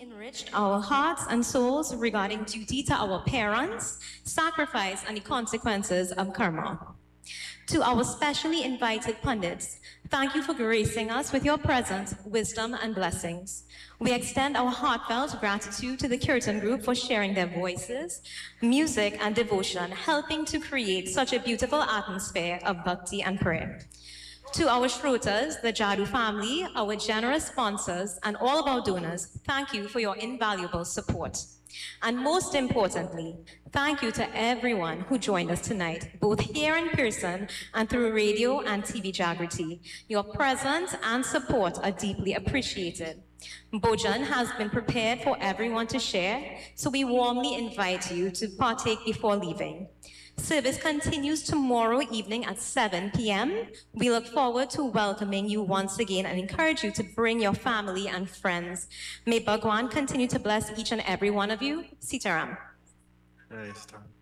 enriched our hearts and souls regarding duty to our parents, sacrifice, and the consequences of karma. To our specially invited pundits, thank you for gracing us with your presence, wisdom, and blessings. We extend our heartfelt gratitude to the Kirtan Group for sharing their voices, music, and devotion, helping to create such a beautiful atmosphere of bhakti and prayer. To our Shrotas, the Jadu family, our generous sponsors, and all of our donors, thank you for your invaluable support. And most importantly, thank you to everyone who joined us tonight, both here in person and through radio and TV Jagriti. Your presence and support are deeply appreciated. Bhojan has been prepared for everyone to share, so we warmly invite you to partake before leaving. Service continues tomorrow evening at 7 p.m. We look forward to welcoming you once again and encourage you to bring your family and friends. May Bhagwan continue to bless each and every one of you. Sitaram. Jai Sitaram.